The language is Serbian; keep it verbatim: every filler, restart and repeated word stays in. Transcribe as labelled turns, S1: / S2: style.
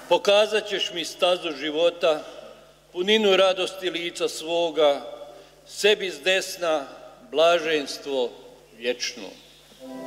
S1: Pokazat ćeš mi stazu života, puninu radosti lica svoga, sebi s desna blaženstvo vječno.